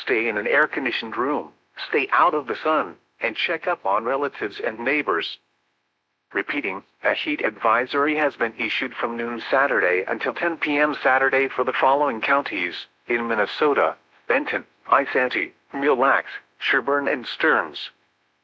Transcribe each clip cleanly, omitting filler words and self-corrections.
stay in an air-conditioned room, stay out of the sun, and check up on relatives and neighbors. Repeating, a heat advisory has been issued from noon Saturday until 10 p.m. Saturday for the following counties: in Minnesota, Benton, Isanti, Mille Lacs, Sherburne and Stearns.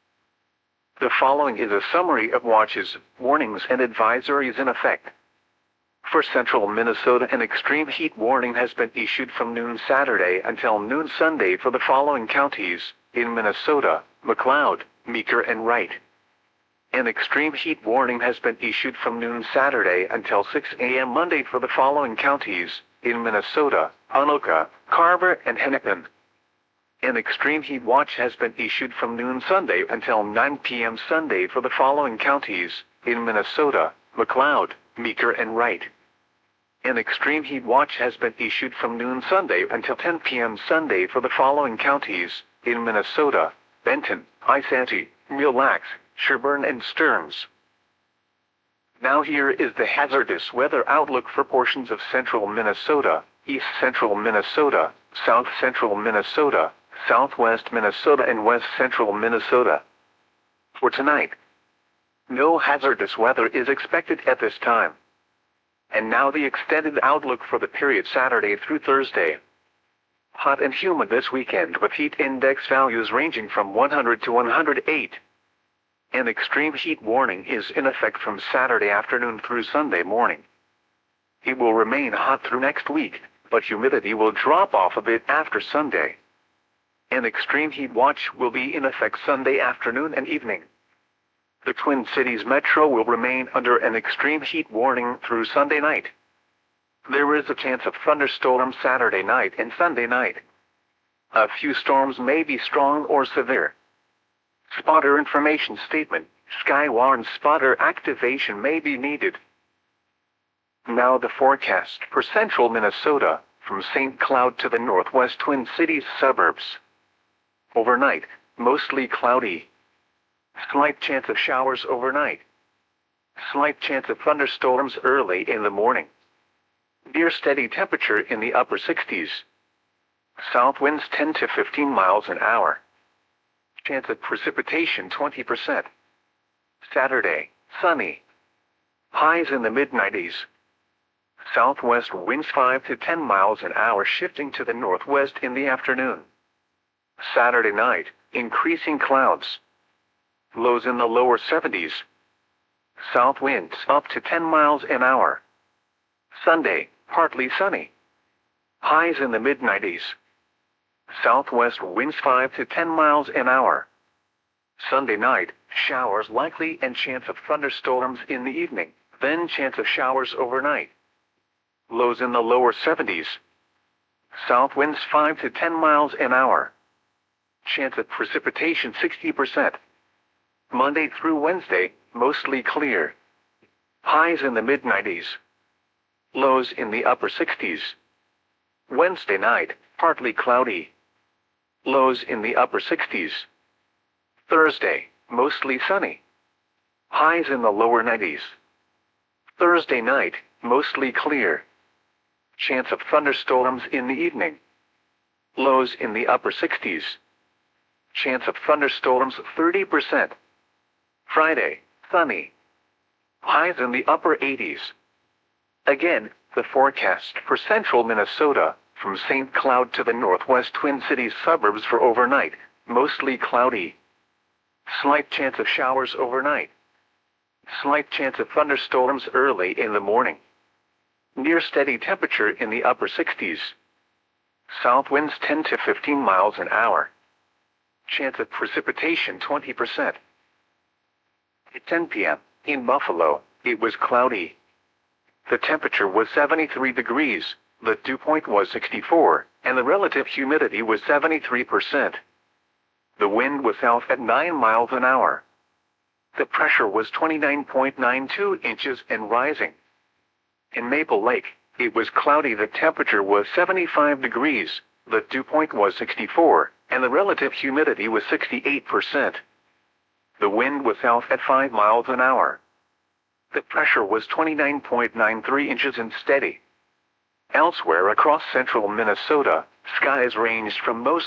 The following is a summary of watches, warnings and advisories in effect. For central Minnesota, an extreme heat warning has been issued from noon Saturday until noon Sunday for the following counties: in Minnesota, McLeod, Meeker and Wright. An extreme heat warning has been issued from noon Saturday until 6 a.m. Monday for the following counties: in Minnesota, Anoka, Carver and Hennepin. An extreme heat watch has been issued from noon Sunday until 9 p.m. Sunday for the following counties: in Minnesota, McLeod, Meeker and Wright. An extreme heat watch has been issued from noon Sunday until 10 p.m. Sunday for the following counties: in Minnesota, Benton, Isanti, Mille Lacs, Sherburne and Stearns. Now here is the hazardous weather outlook for portions of central Minnesota, east central Minnesota, south central Minnesota, southwest Minnesota and west central Minnesota. For tonight, no hazardous weather is expected at this time. And now the extended outlook for the period Saturday through Thursday. Hot and humid this weekend with heat index values ranging from 100 to 108. An extreme heat warning is in effect from Saturday afternoon through Sunday morning. It will remain hot through next week, but humidity will drop off a bit after Sunday. An extreme heat watch will be in effect Sunday afternoon and evening. The Twin Cities Metro will remain under an extreme heat warning through Sunday night. There is a chance of thunderstorms Saturday night and Sunday night. A few storms may be strong or severe. Spotter information statement: Skywarn spotter activation may be needed. Now the forecast for central Minnesota, from St. Cloud to the northwest Twin Cities suburbs. Overnight, mostly cloudy. Slight chance of showers overnight. Slight chance of thunderstorms early in the morning. Near steady temperature in the upper 60s. South winds 10 to 15 miles an hour. Chance of precipitation 20%. Saturday, sunny. Highs in the mid-90s. Southwest winds 5 to 10 miles an hour shifting to the northwest in the afternoon. Saturday night, increasing clouds. Lows in the lower 70s. South winds up to 10 miles an hour. Sunday, partly sunny. Highs in the mid-90s. Southwest winds 5 to 10 miles an hour. Sunday night, showers likely and chance of thunderstorms in the evening, then chance of showers overnight. Lows in the lower 70s. South winds 5 to 10 miles an hour. Chance of precipitation 60%. Monday through Wednesday, mostly clear. Highs in the mid-90s. Lows in the upper 60s. Wednesday night, partly cloudy. Lows in the upper 60s. Thursday, mostly sunny. Highs in the lower 90s. Thursday night, mostly clear. Chance of thunderstorms in the evening. Lows in the upper 60s. Chance of thunderstorms 30%. Friday, sunny. Highs in the upper 80s. Again, the forecast for central Minnesota, from St. Cloud to the northwest Twin Cities suburbs for overnight, mostly cloudy. Slight chance of showers overnight. Slight chance of thunderstorms early in the morning. Near steady temperature in the upper 60s. South winds 10 to 15 miles an hour. Chance of precipitation 20%. At 10 p.m., in Buffalo, it was cloudy. The temperature was 73 degrees, the dew point was 64, and the relative humidity was 73%. The wind was south at 9 miles an hour. The pressure was 29.92 inches and rising. In Maple Lake, it was cloudy. The temperature was 75 degrees, the dew point was 64, and the relative humidity was 68%. The wind was south at 5 miles an hour. The pressure was 29.93 inches and steady. Elsewhere across central Minnesota, skies ranged from most